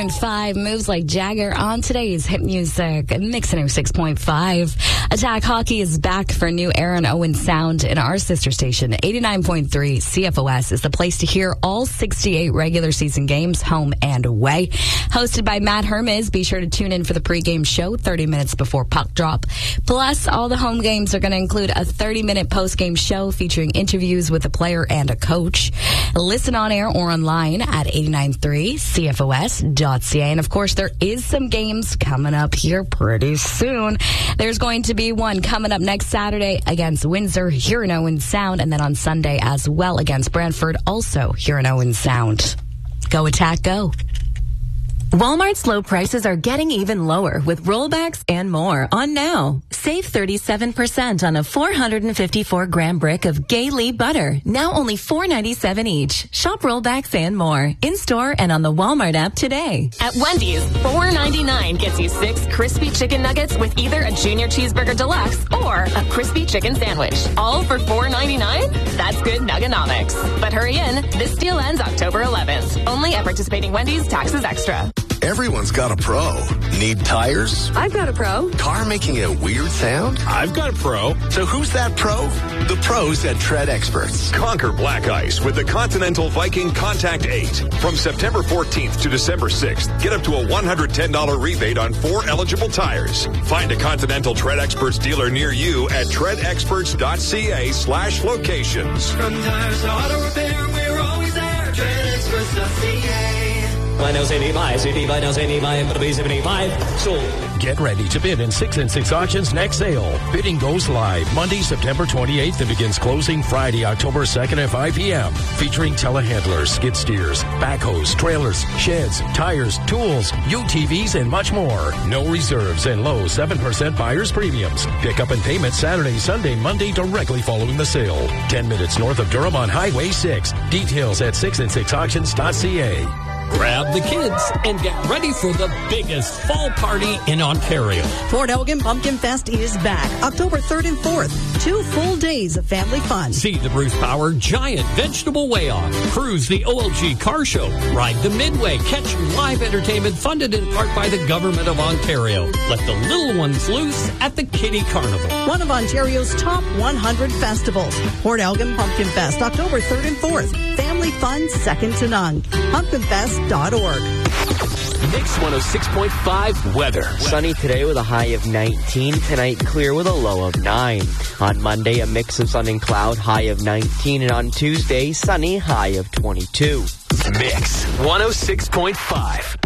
106.5 moves like Jagger on today's hit music. Mix 106.5. Attack Hockey is back for a new Aaron Owen sound in our sister station. 89.3 CFOS is the place to hear all 68 regular season games, home and away. Hosted by Matt Hermes, be sure to tune in for the pregame show 30 minutes before puck drop. Plus, all the home games are going to include a 30-minute postgame show featuring interviews with a player and a coach. Listen on air or online at 893CFOS.ca. And of course, there is some games coming up here pretty soon. There's going to be one coming up next Saturday against Windsor, here in Owen Sound, and then on Sunday as well against Brantford, also here in Owen Sound. Go Attack, go. Walmart's low prices are getting even lower with rollbacks and more on now. Save 37% on a 454-gram brick of Gaylee butter, now only $4.97 each. Shop rollbacks and more in-store and on the Walmart app today. At Wendy's, $4.99 gets you 6 crispy chicken nuggets with either a Junior Cheeseburger Deluxe or a crispy chicken sandwich. All for $4.99? That's good nuggenomics. But hurry in, this deal ends October 11th. Only at participating Wendy's, taxes extra. Everyone's got a pro. Need tires? I've got a pro. Car making a weird sound? I've got a pro. So who's that pro? The pros at Tread Experts. Conquer black ice with the Continental Viking Contact 8. From September 14th to December 6th, get up to a $110 rebate on 4 eligible tires. Find a Continental Tread Experts dealer near you at treadexperts.ca/locations. From tires to auto repair, we're always there. treadexperts.ca. Get ready to bid in 6 and 6 auctions next sale. Bidding goes live Monday, September 28th and begins closing Friday, October 2nd at 5 p.m. Featuring telehandlers, skid steers, backhoes, trailers, sheds, tires, tools, UTVs, and much more. No reserves and low 7% buyer's premiums. Pickup and payment Saturday, Sunday, Monday directly following the sale. 10 minutes north of Durham on Highway 6. Details at 6and6auctions.ca. Grab the kids and get ready for the biggest fall party in Ontario. Port Elgin Pumpkin Fest is back October 3rd and 4th. 2 full days of family fun. See the Bruce Power Giant Vegetable Weigh-Off. Cruise the OLG Car Show. Ride the Midway. Catch live entertainment funded in part by the Government of Ontario. Let the little ones loose at the Kitty Carnival. One of Ontario's top 100 festivals. Port Elgin Pumpkin Fest October 3rd and 4th. Family fun second to none. PumpkinFest.org. Mix 106.5 weather. Sunny today with a high of 19. Tonight clear with a low of 9. On Monday, a mix of sun and cloud, high of 19. And on Tuesday, sunny, high of 22. Mix 106.5.